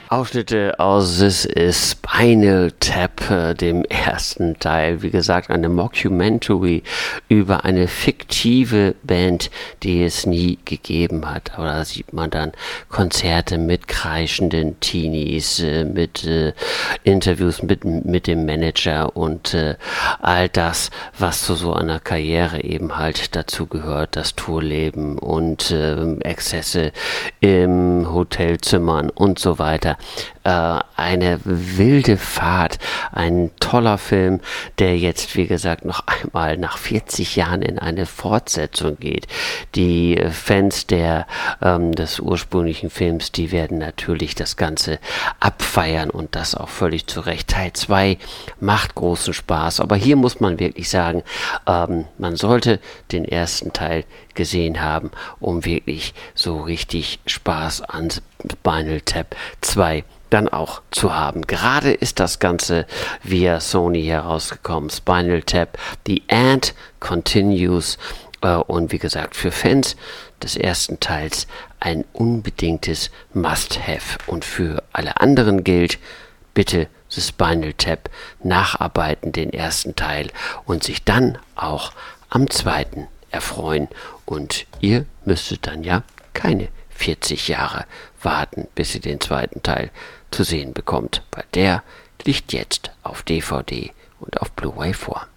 Ausschnitte aus This is Spinal Tap, dem ersten Teil. Wie gesagt, eine Mockumentary über eine fiktive Band, die es nie gegeben hat. Aber da sieht man dann Konzerte mit kreischenden Teenies, mit Interviews mit dem Manager und all das, was zu so einer Karriere eben halt dazu gehört, das Tourleben und Exzesse im Hotelzimmern und so weiter. Eine wilde Fahrt, ein toller Film, der jetzt, wie gesagt, noch einmal nach 40 Jahren in eine Fortsetzung geht. Die Fans des ursprünglichen Films, die werden natürlich das Ganze abfeiern und das auch völlig zu Recht. Teil 2 macht großen Spaß, aber hier muss man wirklich sagen, man sollte den ersten Teil gesehen haben, um wirklich so richtig Spaß an Spinal Tap 2 dann auch zu haben. Gerade ist das Ganze via Sony herausgekommen. Spinal Tap, The End Continues. Und wie gesagt, für Fans des ersten Teils ein unbedingtes Must-Have. Und für alle anderen gilt, bitte The Spinal Tap nacharbeiten, den ersten Teil, und sich dann auch am zweiten erfreuen. Und ihr müsstet dann ja keine 40 Jahre warten, bis ihr den zweiten Teil zu sehen bekommt, weil der liegt jetzt auf DVD und auf Blu-ray vor.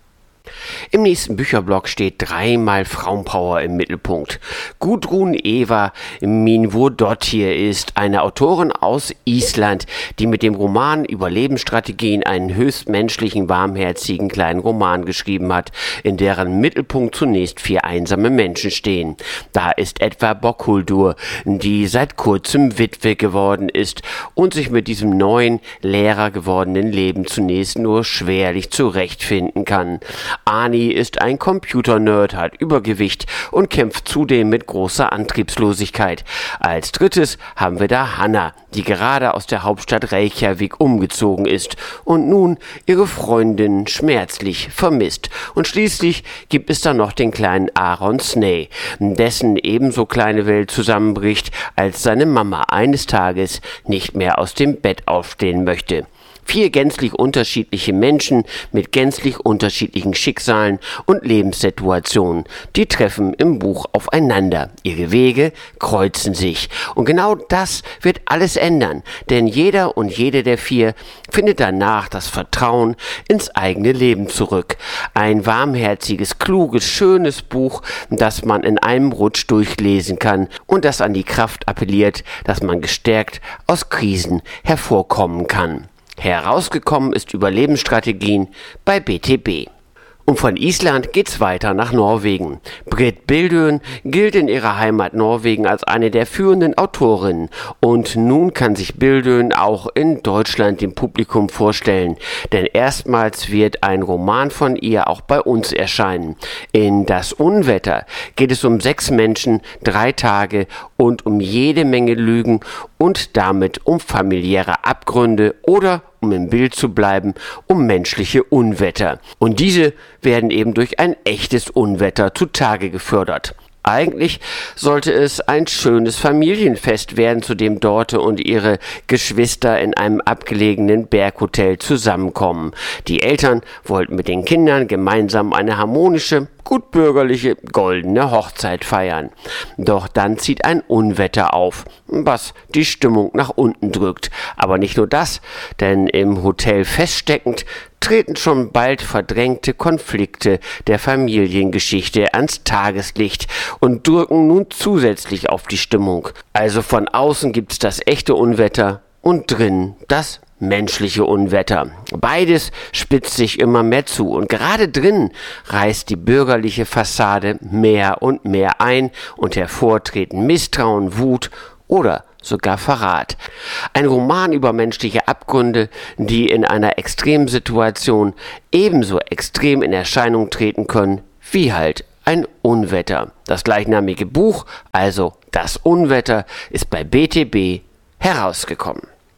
Im nächsten Bücherblock steht dreimal Frauenpower im Mittelpunkt. Gudrun Eva Minvodottir ist eine Autorin aus Island, die mit dem Roman Überlebensstrategien einen höchst menschlichen, warmherzigen kleinen Roman geschrieben hat, in deren Mittelpunkt zunächst 4 einsame Menschen stehen. Da ist etwa Bokuldur, die seit kurzem Witwe geworden ist und sich mit diesem neuen, leerer gewordenen Leben zunächst nur schwerlich zurechtfinden kann. Ani ist ein Computer-Nerd, hat Übergewicht und kämpft zudem mit großer Antriebslosigkeit. Als drittes haben wir da Hanna, die gerade aus der Hauptstadt Reykjavik umgezogen ist und nun ihre Freundin schmerzlich vermisst. Und schließlich gibt es da noch den kleinen Aaron Sney, dessen ebenso kleine Welt zusammenbricht, als seine Mama eines Tages nicht mehr aus dem Bett aufstehen möchte. 4 gänzlich unterschiedliche Menschen mit gänzlich unterschiedlichen Schicksalen und Lebenssituationen, die treffen im Buch aufeinander. Ihre Wege kreuzen sich. Und genau das wird alles ändern, denn jeder und jede der 4 findet danach das Vertrauen ins eigene Leben zurück. Ein warmherziges, kluges, schönes Buch, das man in einem Rutsch durchlesen kann und das an die Kraft appelliert, dass man gestärkt aus Krisen hervorkommen kann. Herausgekommen ist Überlebensstrategien bei BTB. Und von Island geht's weiter nach Norwegen. Britt Bildøen gilt in ihrer Heimat Norwegen als eine der führenden Autorinnen. Und nun kann sich Bildøen auch in Deutschland dem Publikum vorstellen. Denn erstmals wird ein Roman von ihr auch bei uns erscheinen. In Das Unwetter geht es um 6 Menschen, 3 Tage und um jede Menge Lügen und damit um familiäre Abgründe oder, um im Bild zu bleiben, um menschliche Unwetter. Und diese werden eben durch ein echtes Unwetter zutage gefördert. Eigentlich sollte es ein schönes Familienfest werden, zu dem Dorte und ihre Geschwister in einem abgelegenen Berghotel zusammenkommen. Die Eltern wollten mit den Kindern gemeinsam eine harmonische, gut bürgerliche, goldene Hochzeit feiern. Doch dann zieht ein Unwetter auf, was die Stimmung nach unten drückt. Aber nicht nur das, denn im Hotel feststeckend treten schon bald verdrängte Konflikte der Familiengeschichte ans Tageslicht und drücken nun zusätzlich auf die Stimmung. Also von außen gibt's das echte Unwetter und drin das menschliche Unwetter. Beides spitzt sich immer mehr zu und gerade drin reißt die bürgerliche Fassade mehr und mehr ein und hervor treten Misstrauen, Wut oder sogar Verrat. Ein Roman über menschliche Abgründe, die in einer Extremsituation ebenso extrem in Erscheinung treten können, wie halt ein Unwetter. Das gleichnamige Buch, also Das Unwetter, ist bei BTB herausgekommen.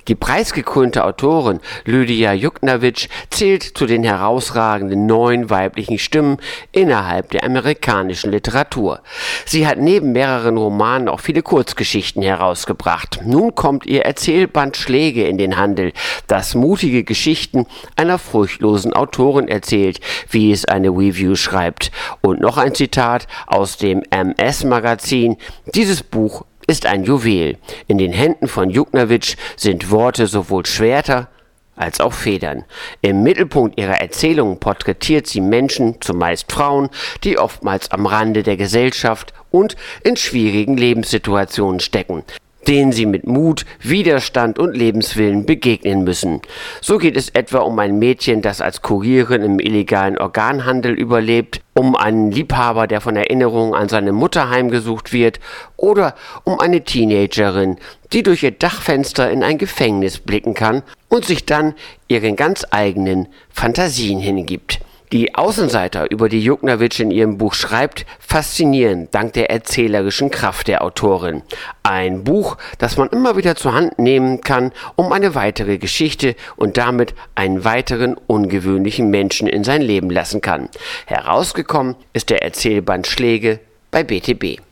Die preisgekrönte Autorin Lydia Yuknavitch zählt zu den herausragenden neuen weiblichen Stimmen innerhalb der amerikanischen Literatur. Sie hat neben mehreren Romanen auch viele Kurzgeschichten herausgebracht. Nun kommt ihr Erzählband Schläge in den Handel, das mutige Geschichten einer furchtlosen Autorin erzählt, wie es eine Review schreibt. Und noch ein Zitat aus dem MS-Magazin: Dieses Buch ist ein Juwel. In den Händen von Yuknavitch sind Worte sowohl Schwerter als auch Federn. Im Mittelpunkt ihrer Erzählungen porträtiert sie Menschen, zumeist Frauen, die oftmals am Rande der Gesellschaft und in schwierigen Lebenssituationen stecken, denen sie mit Mut, Widerstand und Lebenswillen begegnen müssen. So geht es etwa um ein Mädchen, das als Kurierin im illegalen Organhandel überlebt, um einen Liebhaber, der von Erinnerungen an seine Mutter heimgesucht wird, oder um eine Teenagerin, die durch ihr Dachfenster in ein Gefängnis blicken kann und sich dann ihren ganz eigenen Fantasien hingibt. Die Außenseiter, über die Yuknavitch in ihrem Buch schreibt, faszinieren dank der erzählerischen Kraft der Autorin. Ein Buch, das man immer wieder zur Hand nehmen kann, um eine weitere Geschichte und damit einen weiteren ungewöhnlichen Menschen in sein Leben lassen kann. Herausgekommen ist der Erzählband Schläge bei BTB.